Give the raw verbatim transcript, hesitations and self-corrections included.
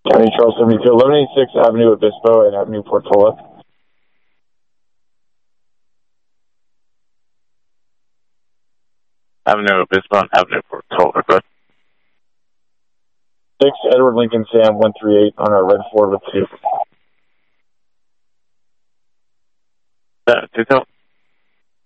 County Charles seventy-two, eleven eighty-six Avenue Obispo and Avenue Portola. Avenue Obispo and Avenue Portola, good. six Edward Lincoln Sam one three eight on our red Ford with two. Uh, two,